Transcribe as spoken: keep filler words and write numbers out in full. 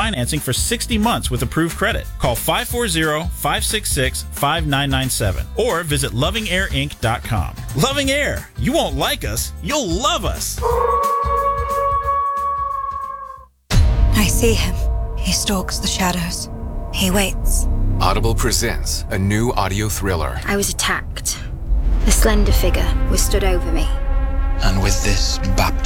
financing for sixty months with approved credit. Call five four zero, five six six, five nine nine seven or visit loving air inc dot com. Loving Air. You won't like us, you'll love us. I see him. He stalks the shadows. He waits. Audible presents a new audio thriller. I was attacked. A slender figure was stood over me. And with this baptism